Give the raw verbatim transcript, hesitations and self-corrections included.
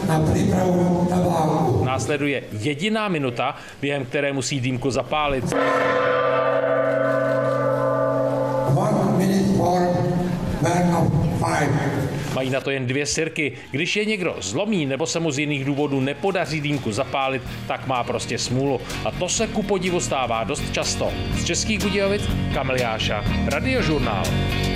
na přípravu na válku. Následuje jediná minuta, během které musí dýmku zapálit. One minute for man of five. Mají na to jen dvě sirky. Když je někdo zlomí nebo se mu z jiných důvodů nepodaří dýmku zapálit, tak má prostě smůlu. A to se ku podivu stává dost často. Z Českých Budějovic Kamil Jáša, Radiožurnál.